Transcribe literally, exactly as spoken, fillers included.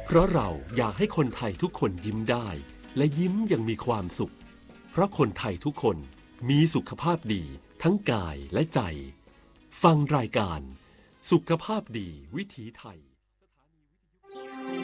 เพราะเราอยากให้คนไทยทุกคนยิ้มได้และยิ้มอย่างมีความสุขเพราะคนไทยทุกคนมีสุขภาพดีทั้งกายและใจฟังรายการสุขภาพดีวิถีไทย